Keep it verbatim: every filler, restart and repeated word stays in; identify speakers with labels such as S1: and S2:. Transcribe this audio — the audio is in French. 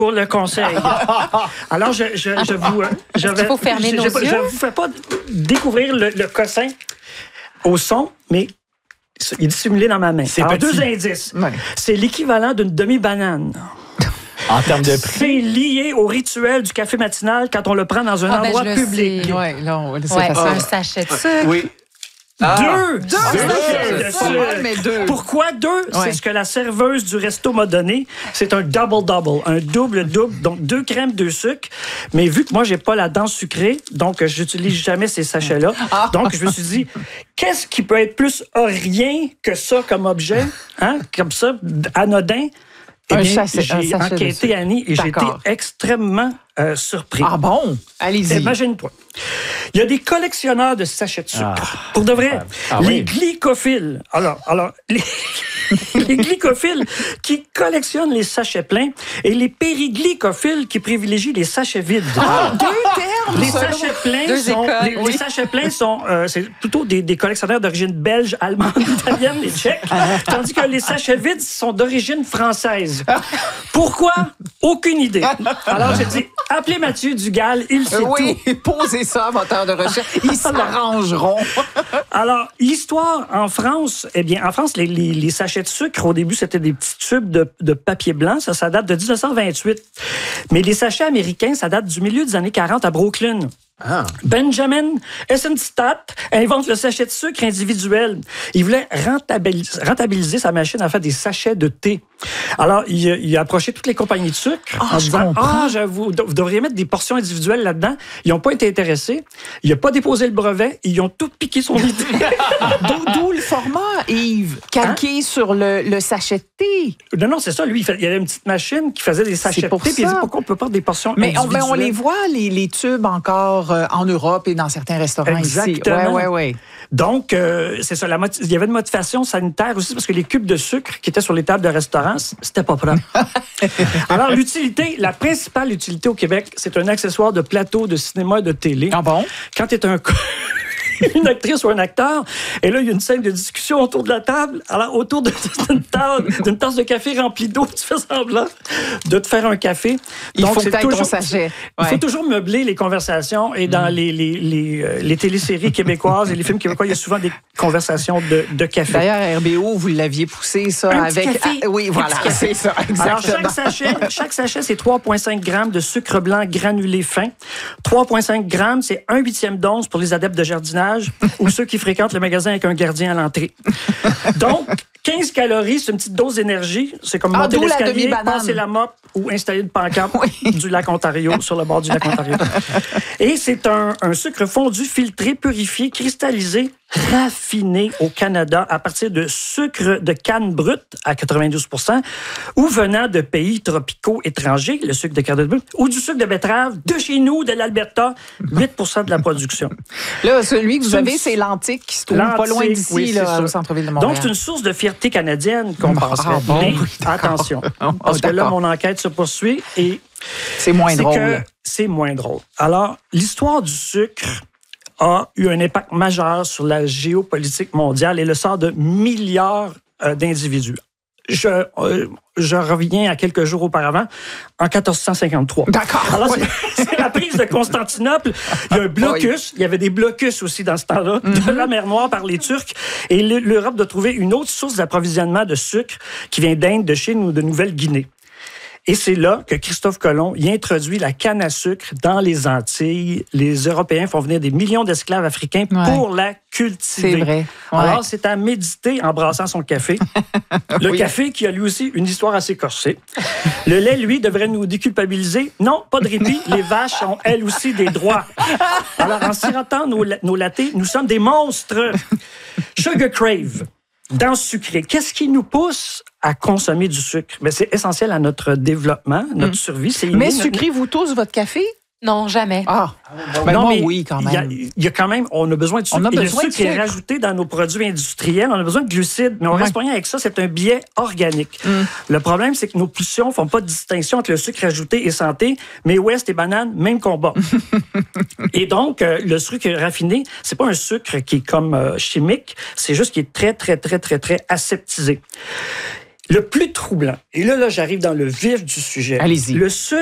S1: pour le conseil. Alors, je, je, je vous... Je vais,
S2: Il faut fermer
S1: je,
S2: nos
S1: je,
S2: yeux.
S1: Je ne vous fais pas découvrir le, le cossin au son, mais il est dissimulé dans ma main.
S3: C'est
S1: Alors,
S3: petit.
S1: deux indices.
S3: Ouais.
S1: C'est l'équivalent d'une demi-banane.
S3: En termes de prix.
S1: C'est lié au rituel du café matinal quand on le prend dans un
S2: Ah, ben,
S1: endroit
S2: je le
S1: public.
S2: sais.
S3: Oui, là, on- c'est
S2: Ouais,
S3: facile.
S2: un sachet de sucre.
S3: Oui.
S1: Deux!
S3: Ah.
S1: Deux!
S3: Deux!
S1: sachets de
S3: C'est
S1: sucre.
S3: pas mal, mais deux.
S1: Pourquoi deux?
S3: Ouais.
S1: C'est ce que la serveuse du resto m'a donné. C'est un double-double, un double-double. Donc, deux crèmes, deux sucres. Mais vu que moi, j'ai pas la dent sucrée, donc j'utilise jamais ces sachets-là.
S3: Ah.
S1: Donc, je me suis dit, qu'est-ce qui peut être plus rien que ça comme objet? Hein? Comme ça, anodin. Eh
S3: Un
S1: bien,
S3: sachet- un
S1: j'ai
S3: sachet de
S1: enquêté,
S3: sucre.
S1: Annie, et j'ai été
S3: D'accord.
S1: extrêmement euh, surpris.
S3: Ah bon? Allez-y.
S1: Imagine-toi. Il y a des collectionneurs de sachets de sucre.
S3: Ah.
S1: Pour de vrai.
S3: Ah
S1: les
S3: oui.
S1: glycophiles. Alors, alors les, les glycophiles qui collectionnent les sachets pleins et les périglycophiles qui privilégient les sachets vides.
S3: Ah, deux termes!
S1: Les
S3: ça, là.
S1: sachets pleins
S2: Deux
S1: sont,
S2: écoles,
S1: les,
S2: oui.
S1: les sachets pleins sont euh, c'est plutôt des, des collectionneurs d'origine belge, allemande, italienne et tchèque, tandis que les sachets vides sont d'origine française. Pourquoi? Aucune idée. Alors j'ai dit, appelez Mathieu Dugal, il sait
S3: Euh, oui,
S1: tout.
S3: posez ça à votre heure de recherche. Ils s'arrangeront.
S1: Alors, l'histoire en France, eh bien, en France, les, les, les sachets de sucre, au début, c'était des petits tubes de, de papier blanc. Ça, ça date de dix-neuf cent vingt-huit. Mais les sachets américains, ça date du milieu des années quarante à Brooklyn.
S3: Ah.
S1: Benjamin Eisenstadt invente le sachet de sucre individuel. Il voulait rentabiliser, rentabiliser sa machine à faire des sachets de thé. Alors, il, a- il a approché toutes les compagnies de sucre
S3: Ah,
S1: en
S3: je
S1: disant,
S3: comprends.
S1: ah, j'avoue, vous devriez mettre des portions individuelles là-dedans. Ils n'ont pas été intéressés. Il n'a pas déposé le brevet. Ils ont tout piqué son idée.
S3: D'où d'où le format, Yves, calqué sur le, le sachet de thé.
S1: Non, non, c'est ça. Lui, il, fait- il y avait une petite machine qui faisait des sachets
S3: C'est pour
S1: de thé. Puis il
S3: ça.
S1: dit, pourquoi on peut pas des portions
S3: Mais on,
S1: individuelles?
S3: mais on les voit, les, les tubes, encore euh, en Europe et dans certains restaurants ici.
S1: Exactement.
S3: Oui, oui, oui.
S1: Donc, euh, c'est ça. La moti- il y avait une motivation sanitaire aussi parce que les cubes de sucre qui étaient sur les tables de restaurants, c- c'était pas propre. Alors, l'utilité, la principale utilité au Québec, c'est un accessoire de plateau de cinéma et de télé.
S3: Ah bon?
S1: Quand tu es un co- une actrice ou un acteur, et là, il y a une scène de discussion autour de la table. Alors, autour de- d'une tasse, d'une tasse de café remplie d'eau, tu fais semblant de te faire un café.
S3: Il faut
S1: c'est
S3: que t'ailles ton
S1: toujours-
S3: sachet.
S1: Il faut
S3: Ouais.
S1: toujours meubler les conversations. Et dans les, les, les, euh, les téléséries québécoises et les films québécois, il y a souvent des conversations de, de café.
S3: D'ailleurs, R B O, vous l'aviez poussé, ça,
S1: Un
S3: avec...
S1: petit café.
S3: Ah, oui,
S1: Un
S3: voilà,
S1: petit café.
S3: c'est ça,
S1: Alors,
S3: exactement.
S1: chaque sachet, chaque sachet, c'est trois virgule cinq grammes de sucre blanc granulé fin. trois virgule cinq grammes, c'est un huitième d'once pour les adeptes de jardinage ou ceux qui fréquentent le magasin avec un gardien à l'entrée. Donc, quinze calories, c'est une petite dose d'énergie. C'est comme
S3: Ah,
S1: monter
S3: d'où la
S1: l'escalier,
S3: demi-banane.
S1: passer la mop ou installer une pancarte du lac Ontario, sur le bord du lac Ontario. Et c'est un, un sucre fondu, filtré, purifié, cristallisé, raffiné au Canada à partir de sucre de canne brute à quatre-vingt-douze pour cent ou venant de pays tropicaux étrangers, le sucre de canne brute, ou du sucre de betterave de chez nous, de l'Alberta, huit pour cent de la production.
S3: Là, celui que vous
S1: C'est
S3: avez,
S1: une-
S3: c'est l'Antique qui se trouve pas loin
S1: L'Antique,
S3: d'ici,
S1: oui, c'est
S3: là,
S1: ça.
S3: au centre-ville de Montréal.
S1: Donc, c'est une source de fierté canadienne qu'on
S3: Ah,
S1: penserait.
S3: bon,
S1: Mais
S3: oui, d'accord.
S1: attention,
S3: Oh,
S1: parce que là,
S3: d'accord.
S1: mon enquête se poursuit et
S3: C'est moins
S1: c'est
S3: drôle.
S1: que c'est moins drôle. Alors, l'histoire du sucre a eu un impact majeur sur la géopolitique mondiale et le sort de milliards euh, d'individus. Je, euh, je reviens à quelques jours auparavant, en quatorze cent cinquante-trois.
S3: D'accord.
S1: Alors,
S3: oui.
S1: c'est c'est la prise de Constantinople. Il y a un blocus. Il y avait des blocus aussi dans ce temps-là, de la mer Noire par les Turcs. Et le- l'Europe doit trouver une autre source d'approvisionnement de sucre qui vient d'Inde, de Chine ou de Nouvelle-Guinée. Et c'est là que Christophe Colomb y introduit la canne à sucre dans les Antilles. Les Européens font venir des millions d'esclaves africains
S3: Ouais.
S1: pour la cultiver.
S3: C'est vrai. Ouais.
S1: Alors, c'est à méditer en brassant son café. Le
S3: Oui.
S1: café qui a lui aussi une histoire assez corsée. Le lait, lui, devrait nous déculpabiliser. Non, pas de répit. Les vaches ont, elles aussi, des droits. Alors, en sirotant nos, la- nos lattés, nous sommes des monstres. Sugar Crave. Dans ce sucré, qu'est-ce qui nous pousse à consommer du sucre? Ben, c'est essentiel à notre développement, notre survie. C'est inné,
S3: Mais
S1: notre-
S3: sucrez-vous tous votre café?
S2: Non, jamais.
S3: Ah, ben
S1: non,
S3: moi,
S1: mais
S3: oui, quand
S1: il y a-
S3: même.
S1: Il y, a quand même, on a besoin de sucre.
S3: On a
S1: Et
S3: besoin
S1: le
S3: de
S1: sucre est
S3: sucre.
S1: rajouté dans nos produits industriels. On a besoin de glucides, mais on
S3: Ouais.
S1: reste pas rien avec ça. C'est un biais organique.
S3: Mm.
S1: Le problème, c'est que nos pulsions font pas de distinction entre le sucre ajouté et santé. Mais Ouest et banane, même combat. Et donc, euh, le sucre raffiné, c'est pas un sucre qui est comme euh, chimique. C'est juste qu'il est très, très, très, très, très aseptisé. Le plus troublant, et là, là j'arrive dans le vif du sujet.
S3: Allez-y.
S1: Le seul